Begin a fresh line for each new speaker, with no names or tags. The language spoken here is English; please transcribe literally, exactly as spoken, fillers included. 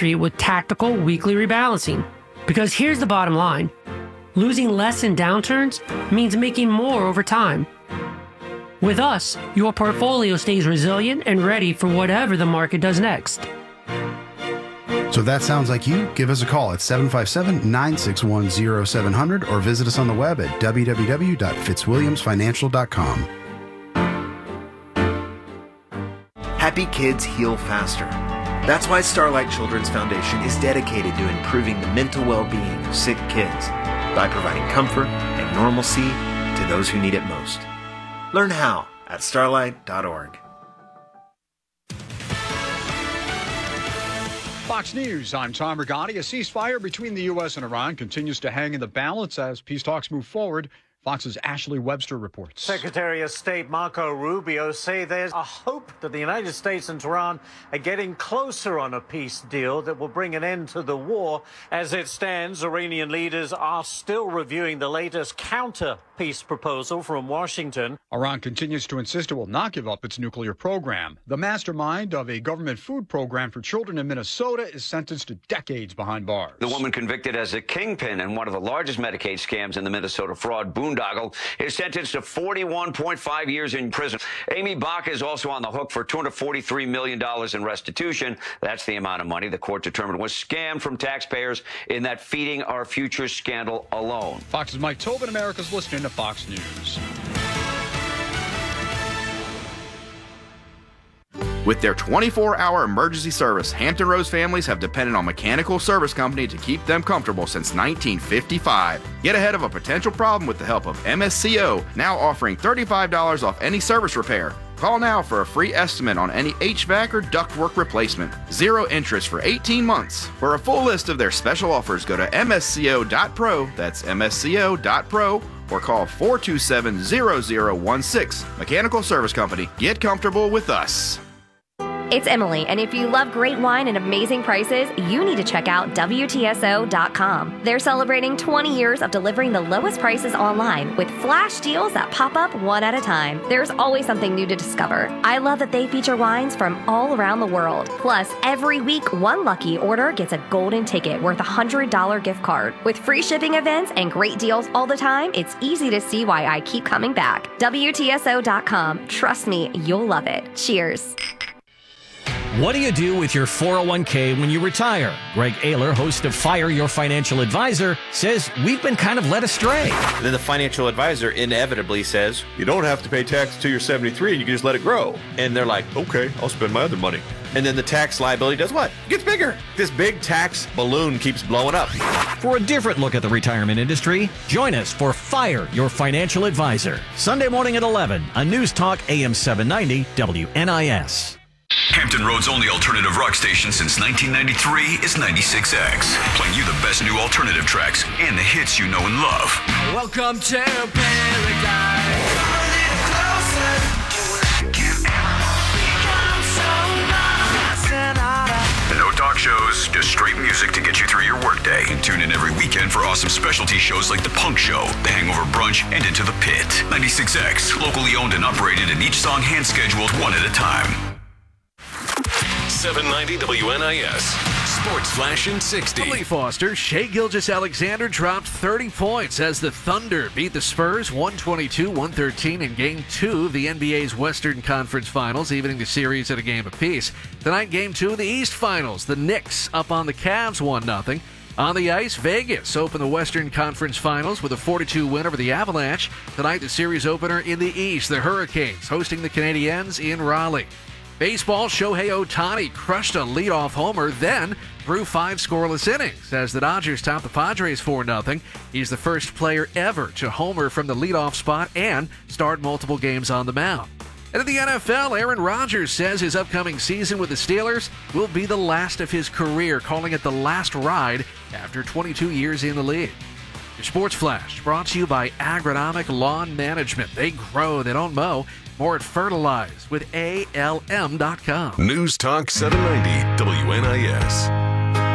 Street with tactical weekly rebalancing. Because here's the bottom line. Losing less in downturns means making more over time. With us, your portfolio stays resilient and ready for whatever the market does next.
So if that sounds like you, give us a call at seven five seven, nine six one, zero seven zero zero or visit us on the web at w w w dot fitzwilliams financial dot com.
Happy kids heal faster. That's why Starlight Children's Foundation is dedicated to improving the mental well-being of sick kids by providing comfort and normalcy to those who need it most. Learn how at starlight dot org.
Fox News, I'm Tom Rigotti. A ceasefire between the U S and Iran continues to hang in the balance as peace talks move forward. Fox's Ashley Webster reports.
Secretary of State Marco Rubio say there's a hope that the United States and Tehran are getting closer on a peace deal that will bring an end to the war. As it stands, Iranian leaders are still reviewing the latest counter-peace proposal from Washington.
Iran continues to insist it will not give up its nuclear program. The mastermind of a government food program for children in Minnesota is sentenced to decades behind bars.
The woman convicted as a kingpin in one of the largest Medicaid scams in the Minnesota fraud boom Boondoggle is sentenced to forty-one point five years in prison. Amy Baca is also on the hook for two hundred forty-three million dollars in restitution. That's the amount of money the court determined was scammed from taxpayers in that Feeding Our Future scandal alone.
Fox's Mike Tobin, America's listening to Fox News.
With their twenty-four hour emergency service, Hampton Roads families have depended on Mechanical Service Company to keep them comfortable since nineteen fifty-five. Get ahead of a potential problem with the help of M S C O, now offering thirty-five dollars off any service repair. Call now for a free estimate on any H V A C or ductwork replacement. Zero interest for eighteen months. For a full list of their special offers, go to m s c o dot pro, that's m s c o dot pro, or call four two seven, zero zero one six. Mechanical Service Company. Get comfortable with us.
It's Emily, and if you love great wine and amazing prices, you need to check out W T S O dot com. They're celebrating twenty years of delivering the lowest prices online with flash deals that pop up one at a time. There's always something new to discover. I love that they feature wines from all around the world. Plus, every week, one lucky order gets a golden ticket worth a one hundred dollars gift card. With free shipping events and great deals all the time, it's easy to see why I keep coming back. W T S O dot com. Trust me, you'll love it. Cheers.
What do you do with your four oh one k when you retire? Greg Ayler, host of Fire Your Financial Advisor, says we've been kind of led astray.
And then the financial advisor inevitably says, you don't have to pay tax until you're seventy-three, you can just let it grow. And they're like, okay, I'll spend my other money. And then the tax liability does what? It gets bigger. This big tax balloon keeps blowing up.
For a different look at the retirement industry, join us for Fire Your Financial Advisor, Sunday morning at eleven on News Talk A M seven ninety W N I S.
Hampton Road's only alternative rock station since nineteen ninety-three is ninety-six X, playing you the best new alternative tracks and the hits you know and love.
Welcome to paradise. Come a little closer. Come so nice and hot.
No talk shows, just straight music to get you through your workday. And tune in every weekend for awesome specialty shows like The Punk Show, The Hangover Brunch, and Into the Pit. ninety-six X, locally owned and operated, and each song hand-scheduled one at a time.
seven ninety W N I S. Sports Flash in sixty.
Lee Foster, Shai Gilgeous-Alexander dropped thirty points as the Thunder beat the Spurs one twenty-two one thirteen in Game two of the N B A's Western Conference Finals, evening the series at a game apiece. Tonight, Game two of the East Finals. The Knicks up on the Cavs one nothing. On the ice, Vegas opened the Western Conference Finals with a four to two win over the Avalanche. Tonight, the series opener in the East, the Hurricanes hosting the Canadiens in Raleigh. Baseball, Shohei Ohtani crushed a leadoff homer, then threw five scoreless innings as the Dodgers topped the Padres four nothing. He's the first player ever to homer from the leadoff spot and start multiple games on the mound. And in the N F L, Aaron Rodgers says his upcoming season with the Steelers will be the last of his career, calling it the last ride after twenty-two years in the league. Your Sports Flash brought to you by Agronomic Lawn Management. They grow, they don't mow. More at Fertilize with A L M dot com.
News Talk seven ninety W N I S.